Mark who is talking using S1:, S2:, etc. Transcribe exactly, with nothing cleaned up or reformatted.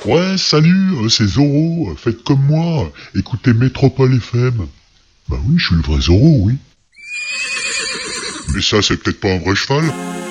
S1: Ouais, salut, euh, c'est Zoro, euh, faites comme moi, euh, écoutez Métropole F M. Bah oui, je suis le vrai Zoro, oui. Mais ça, c'est peut-être pas un vrai cheval.